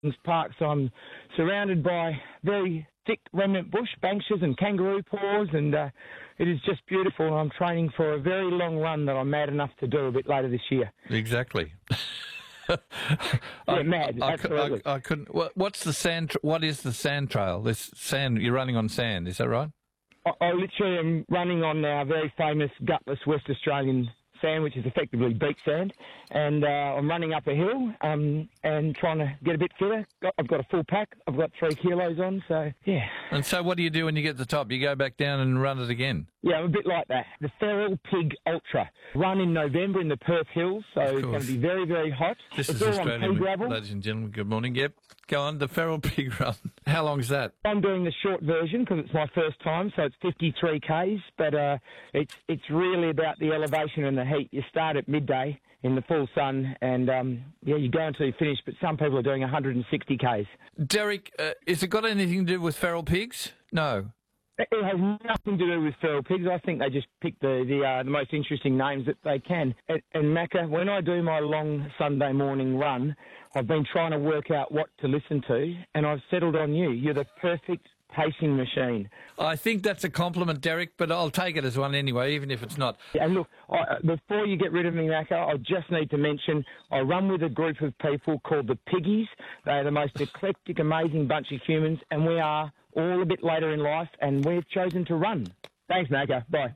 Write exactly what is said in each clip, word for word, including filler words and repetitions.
Park, so I'm surrounded by very thick remnant bush, banksias and kangaroo paws, and uh, it is just beautiful. And I'm training for a very long run that I'm mad enough to do a bit later this year. Exactly. yeah, I, mad, I, absolutely. I, I couldn't. What, what's the sand? What is the sand trail? This sand. You're running on sand. Is that right? I, I literally am running on our very famous gutless West Australian sand, which is effectively beach sand, and uh, I'm running up a hill um, and trying to get a bit fitter. Got, I've got a full pack. I've got three kilos on, so yeah. And so what do you do when you get to the top? You go back down and run it again? Yeah, I'm a bit like that. The Feral Pig Ultra. Run in November in the Perth Hills, so it's going to be very, very hot. This it's is all Australian, on pea gravel. Ladies and gentlemen, good morning. Yep, go on, the Feral Pig Run. How long is that? I'm doing the short version because it's my first time, so it's fifty-three kays, but uh, it's it's really about the elevation and the heat. You start at midday in the full sun, and um, yeah, you go until you finish, but some people are doing one hundred sixty kays. Derek, uh, has it got anything to do with feral pigs? No. It has nothing to do with feral pigs. I think they just pick the the, uh, the most interesting names that they can. And, and Macca, when I do my long Sunday morning run, I've been trying to work out what to listen to, and I've settled on you. You're the perfect pacing machine. I think that's a compliment, Derek, but I'll take it as one anyway, even if it's not. And look, I, before you get rid of me, Macca, I just need to mention I run with a group of people called the Piggies. They're the most eclectic, amazing bunch of humans, and we are all a bit later in life, and we've chosen to run. Thanks, Macca. Bye.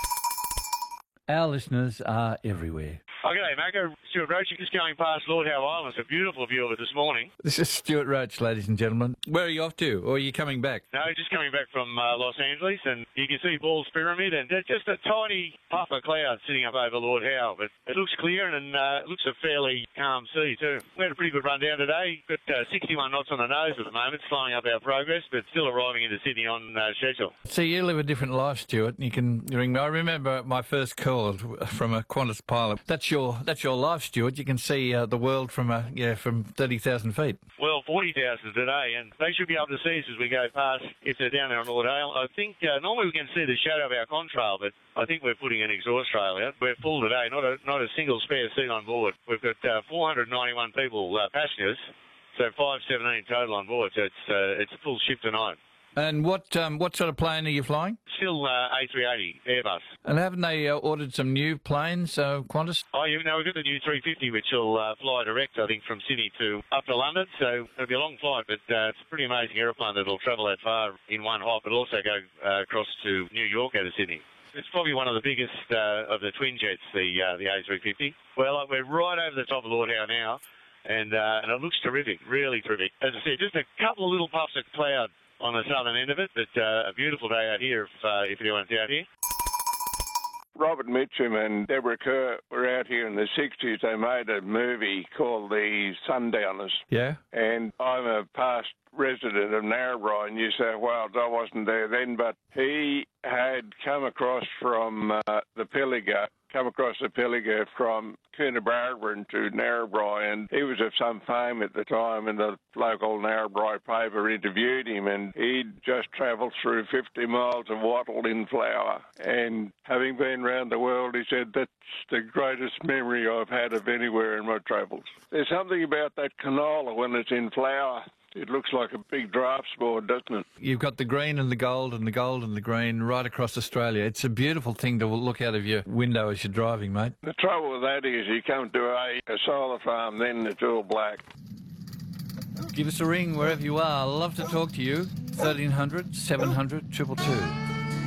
Our listeners are everywhere. Oh, g'day, Macca. Stuart Roach, just going past Lord Howe Island. It's a beautiful view of it this morning. This is Stuart Roach, ladies and gentlemen. Where are you off to, or are you coming back? No, just coming back from uh, Los Angeles, and you can see Ball's Pyramid, and there's just a tiny puff of cloud sitting up over Lord Howe. But it looks clear, and uh, it looks a fairly calm sea, too. We had a pretty good run down today. Got uh, sixty-one knots on the nose at the moment, slowing up our progress, but still arriving into Sydney on uh, schedule. So you live a different life, Stuart. You can ring me. I remember my first call from a Qantas pilot. That's your that's your life, Stuart. You can see uh, the world from a yeah from thirty thousand feet. Well, forty thousand today, and they should be able to see us as we go past if they're down there on Lord Howe. I think uh, normally we can see the shadow of our contrail, but I think we're putting an exhaust trail out. We're full today, not a not a single spare seat on board. We've got uh, four hundred ninety-one people uh, passengers, so five seventeen total on board. So it's uh, it's a full ship tonight. And what um, what sort of plane are you flying? Still uh, A three eighty Airbus. And haven't they uh, ordered some new planes, uh, Qantas? Oh, you know, we've got the new three fifty, which will uh, fly direct, I think, from Sydney to up to London. So it'll be a long flight, but uh, it's a pretty amazing aeroplane that'll travel that far in one hop. It'll also go uh, across to New York out of Sydney. It's probably one of the biggest uh, of the twin jets, the uh, the A three fifty. Well, uh, we're right over the top of Lord Howe now, and uh, and it looks terrific, really terrific. As I said, just a couple of little puffs of cloud on the southern end of it, but uh, a beautiful day out here if, uh, if anyone's out here. Robert Mitchum and Deborah Kerr were out here in the sixties. They made a movie called The Sundowners. Yeah. And I'm a past resident of Narrabri in New South Wales. I wasn't there then, but he had come across from uh, the Pilliga, come across the Pilliga from Coonabarabran to Narrabri, and he was of some fame at the time, and the local Narrabri paper interviewed him, and he'd just travelled through fifty miles of wattle in flower, and having been round the world, he said, that's the greatest memory I've had of anywhere in my travels. There's something about that canola when it's in flower. It looks like a big drafts board, doesn't it? You've got the green and the gold and the gold and the green right across Australia. It's a beautiful thing to look out of your window as you're driving, mate. The trouble with that is you come to a, a solar farm, then it's all black. Give us a ring wherever you are. I'd love to talk to you. thirteen hundred, seven hundred, two two two.